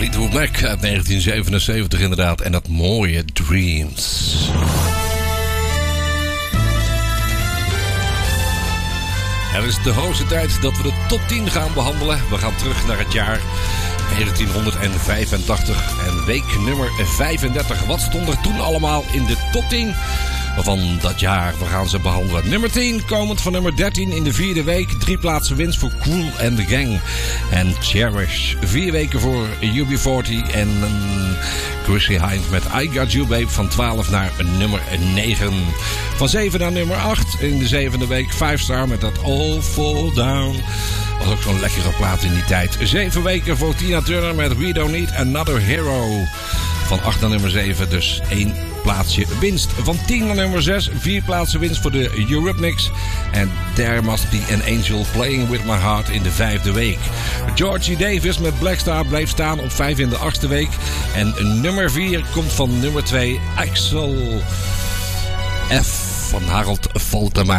Fleetwood Mac uit 1977 inderdaad. En dat mooie Dreams. Het is de hoogste tijd dat we de top 10 gaan behandelen. We gaan terug naar het jaar 1985 en week nummer 35. Wat stond er toen allemaal in de top 10 van dat jaar? We gaan ze behandelen. Nummer 10, komend van nummer 13 in de vierde week. 3 plaatsen winst voor Kool and the Gang en Cherish. 4 weken voor UB40 en Chrissy Hynde met I Got You Babe van 12 naar nummer 9. Van 7 naar nummer 8 in de zevende week. 5 star met dat All Fall Down. Was ook zo'n lekkere plaat in die tijd. 7 weken voor Tina Turner met We Don't Need Another Hero. Van 8 naar nummer 7, dus 1 plaatsje winst. Van 10 naar nummer 6, 4 plaatsen winst voor de Eurythmics. En There Must Be an Angel Playing With My Heart in de 5e week. Georgie Davis met Black Star bleef staan op 5 in de 8e week. En nummer 4 komt van nummer 2, Axel F. van Harold Faltermeyer.